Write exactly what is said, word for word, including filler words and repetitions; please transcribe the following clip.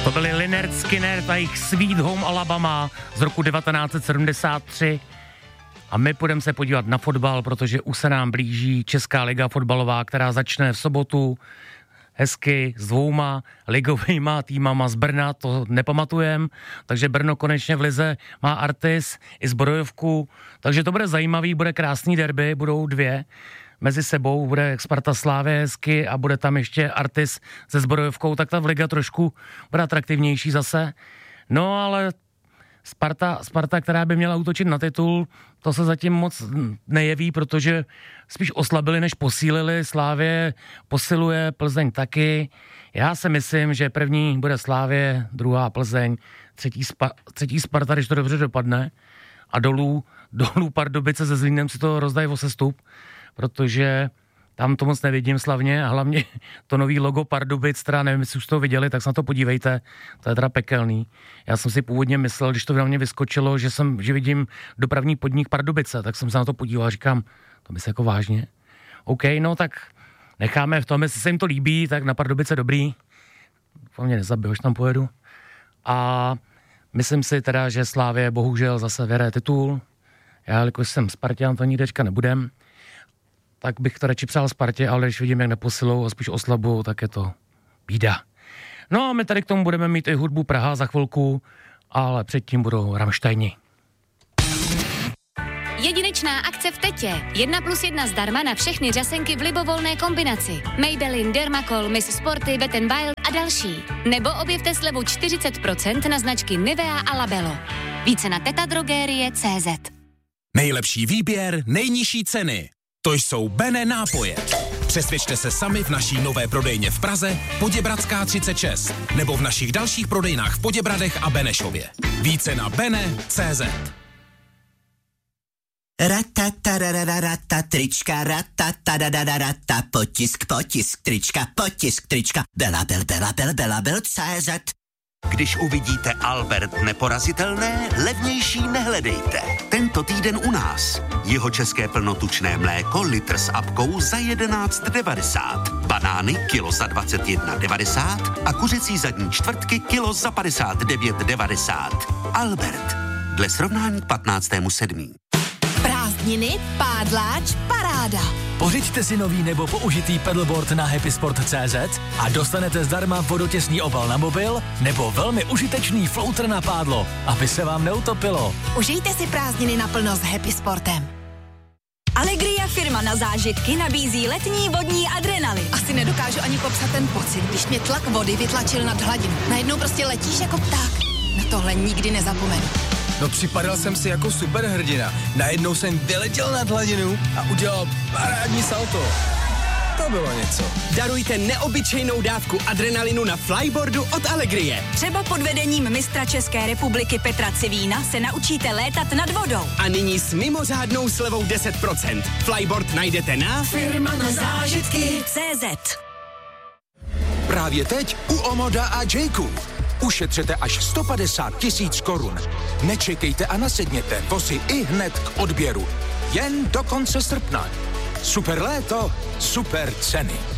To byli Lynyrd Skynyrd a jejich Sweet Home Alabama z roku devatenáct set sedmdesát tři. A my půjdeme se podívat na fotbal, protože už se nám blíží Česká liga fotbalová, která začne v sobotu hezky s dvouma ligovýma týmama z Brna, to nepamatujem, takže Brno konečně v lize má Artis i Zbrojovku, takže to bude zajímavý, bude krásný derby, budou dvě mezi sebou, bude Sparta Slavie hezky a bude tam ještě Artis se Zbrojovkou, tak ta liga trošku bude atraktivnější zase. No ale Sparta, Sparta, která by měla útočit na titul, to se zatím moc nejeví, protože spíš oslabili, než posílili. Slavie posiluje, Plzeň taky. Já si myslím, že první bude Slavie, druhá Plzeň, třetí, spa, třetí Sparta, když to dobře dopadne. A dolů, dolů Pardubice se Zlínem si to rozdají o sestup, protože tam to moc nevidím slavně a hlavně to nový logo Pardubic, teda nevím, jestli už to viděli, tak se na to podívejte, to je teda pekelný. Já jsem si původně myslel, když to na mě vyskočilo, že jsem, že vidím dopravní podnik Pardubice, tak jsem se na to podíval a říkám, to by se jako vážně. OK, no tak necháme v tom, jestli se jim to líbí, tak na Pardubice dobrý. To mě nezabiju, až tam pojedu. A myslím si teda, že Slavie bohužel zase vyhraje titul. Já, jakož jsem Spartan, to nikdy teďka nebudem. Tak bych to radši přál Spartě, ale když vidím, jak neposilou a spíš oslabou, tak je to bída. No a my tady k tomu budeme mít i hudbu Praha za chvilku, ale předtím budou Rammsteini. Jedinečná akce v Tetě. Jedna plus jedna zdarma na všechny řasenky v libovolné kombinaci. Maybelline, Dermacol, Miss Sporty, Wet n Wild a další. Nebo objevte slevu čtyřicet procent na značky Nivea a Labello. Více na tetadrogerie tečka cé zet. Nejlepší výběr, nejnižší ceny. To jsou Bene nápoje. Přesvědčte se sami v naší nové prodejně v Praze, Poděbradská třicet šest, nebo v našich dalších prodejnách v Poděbradech a Benešově. Více na bene tečka cé zet. Ratatarararata, trička, ratatarararata, potisk, potisk, trička, potisk, trička, belabel, belabel, belabel, cé zet. Když uvidíte Albert neporazitelné, levnější nehledejte. Tento týden u nás. Jeho české plnotučné mléko litr s apkou za jedenáct devadesát. Banány kilo za dvacet jedna devadesát a kuřecí zadní čtvrtky kilo za padesát devět devadesát. Albert. Dle srovnání k patnáctému sedmého Prázdniny, pádláč, paráda. Pořiďte si nový nebo použitý pedalboard na happysport tečka cé zet a dostanete zdarma vodotěsný obal na mobil nebo velmi užitečný floater na pádlo, aby se vám neutopilo. Užijte si prázdniny naplno s Happy Sportem. Allegria, firma na zážitky, nabízí letní vodní adrenalin. Asi nedokážu ani popsat ten pocit, když mě tlak vody vytlačil nad hladinu. Najednou prostě letíš jako pták. Na tohle nikdy nezapomenu. No připadal jsem si jako superhrdina. Najednou jsem vyletěl nad hladinu a udělal parádní salto. To bylo něco. Darujte neobyčejnou dávku adrenalinu na flyboardu od Allegrie. Třeba pod vedením mistra České republiky Petra Civína se naučíte létat nad vodou. A nyní s mimořádnou slevou deset procent. Flyboard najdete na firma na zážitky tečka cé zet. Právě teď u Omoda a Jayku. Ušetřete až sto padesát tisíc korun. Nečekejte a nasedněte, vozy i hned k odběru. Jen do konce srpna. Super léto, super ceny.